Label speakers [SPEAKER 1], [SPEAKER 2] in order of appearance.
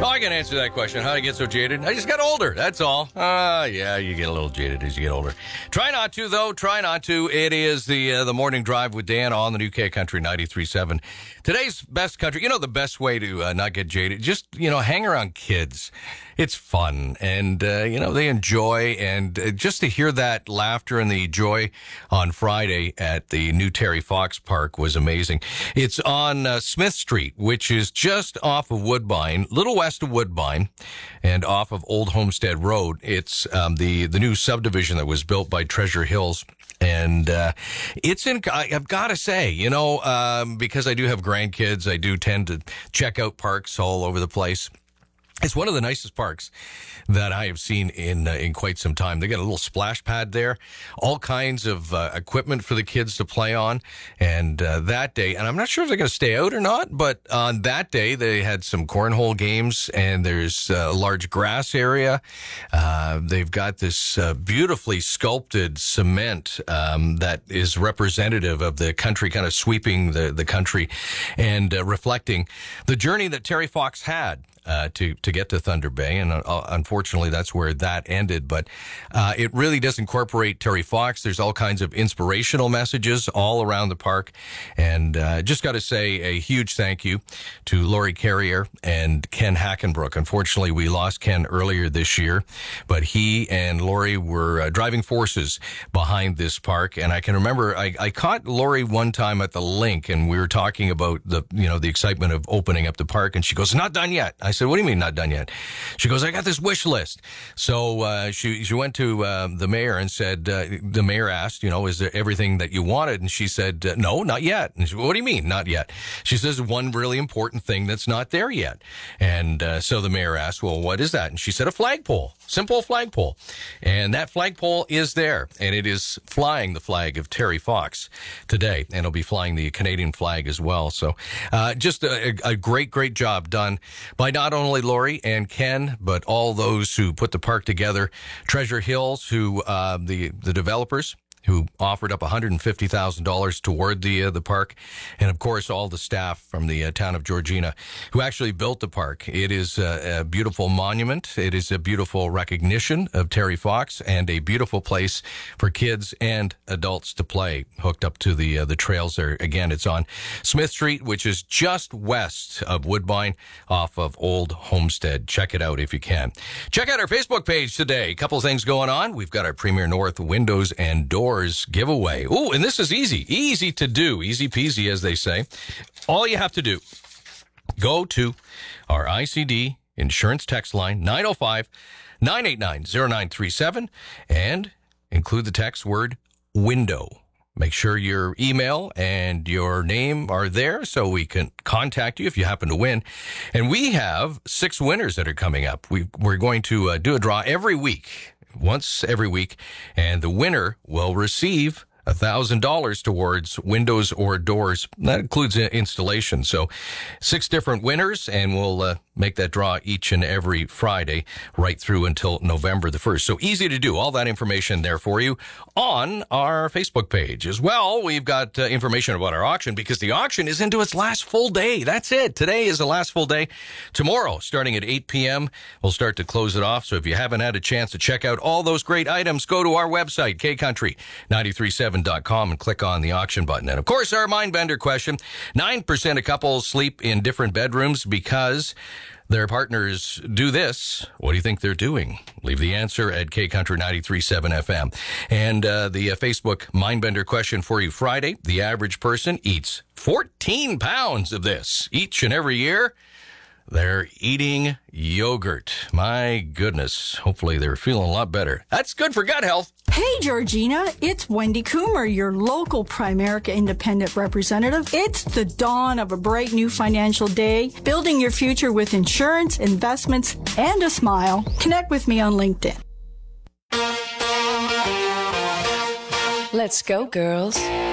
[SPEAKER 1] Oh, I can answer that question. How did I get so jaded? I just got older. That's all. Yeah, you get a little jaded as you get older. Try not to, though. Try not to. It is the morning drive with Dan on the new K Country 93.7. Today's best country. You know, the best way to not get jaded, just, hang around kids. It's fun, and, they enjoy, and just to hear that laughter and the joy on Friday at the new Terry Fox Park was amazing. It's on Smith Street, which is just off of Woodbine, little west of Woodbine, and off of Old Homestead Road. It's the new subdivision that was built by Treasure Hills. And I've got to say, because I do have grandkids, I do tend to check out parks all over the place. It's one of the nicest parks that I have seen in quite some time. They got a little splash pad there, all kinds of equipment for the kids to play on. And that day, and I'm not sure if they're going to stay out or not, but on that day they had some cornhole games, and there's a large grass area. They've got this beautifully sculpted cement that is representative of the country, kind of sweeping the country and reflecting the journey that Terry Fox had. To get to Thunder Bay, and unfortunately that's where that ended, but it really does incorporate Terry Fox. There's all kinds of inspirational messages all around the park, and just got to say a huge thank you to Laurie Carrier and Ken Hackenbrook. Unfortunately, we lost Ken earlier this year, but he and Laurie were driving forces behind this park, and I can remember I caught Laurie one time at the Link, and we were talking about the excitement of opening up the park, and she goes, "Not done yet." I said, "What do you mean not done yet?" She goes, "I got this wish list." So she went to the mayor and said, the mayor asked, "Is there everything that you wanted?" And she said, "No, not yet." And she, "What do you mean not yet?" She says, "One really important thing that's not there yet." And so the mayor asked, "Well, what is that?" And she said, "A flagpole, simple flagpole." And that flagpole is there, and it is flying the flag of Terry Fox today, and it'll be flying the Canadian flag as well. So just a great job done by not only Laurie and Ken, but all those who put the park together. Treasure Hills, who the developers who offered up $150,000 toward the park, and of course all the staff from the town of Georgina who actually built the park. It is a beautiful monument. It is a beautiful recognition of Terry Fox, and a beautiful place for kids and adults to play, hooked up to the trails there. Again, it's on Smith Street, which is just west of Woodbine off of Old Homestead. Check it out if you can. Check out our Facebook page today. A couple of things going on. We've got our Premier North windows and doors giveaway. Oh, and this is easy to do. Easy peasy, as they say. All you have to do, go to our ICD insurance text line, 905-989-0937, and include the text word window. Make sure your email and your name are there so we can contact you if you happen to win. And we have 6 winners that are coming up. We're going to do a draw once every week, and the winner will receive $1,000 towards windows or doors. That includes installation. So 6 different winners, and we'll make that draw each and every Friday right through until November the 1st. So easy to do. All that information there for you on our Facebook page. As well, we've got information about our auction, because the auction is into its last full day. That's it. Today is the last full day. Tomorrow, starting at 8 p.m., we'll start to close it off. So if you haven't had a chance to check out all those great items, go to our website, kcountry937.com, and click on the auction button. And of course, our mind bender question: 9% of couples sleep in different bedrooms because their partners do this. What do you think they're doing? Leave the answer at K-Country 93.7 FM. And the Facebook Mindbender question for you Friday: the average person eats 14 pounds of this each and every year. They're eating yogurt. My goodness. Hopefully they're feeling a lot better. That's good for gut health.
[SPEAKER 2] Hey, Georgina. It's Wendy Coomer, your local Primerica Independent Representative. It's the dawn of a bright new financial day. Building your future with insurance, investments, and a smile. Connect with me on LinkedIn.
[SPEAKER 3] Let's go, girls.